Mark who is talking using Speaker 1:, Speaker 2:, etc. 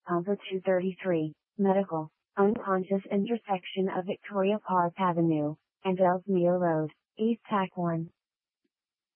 Speaker 1: Pumper 233, Medical, unconscious intersection of Victoria Park Avenue and Ellesmere Road, East Tack 1.